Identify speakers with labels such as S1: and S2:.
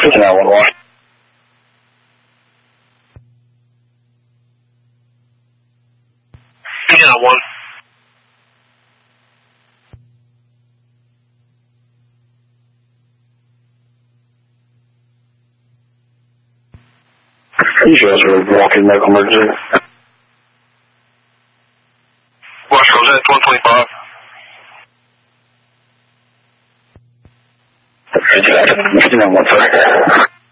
S1: 911. Yeah, one. You guys are walking medical emergency. West Rosette, 125. Okay, 913.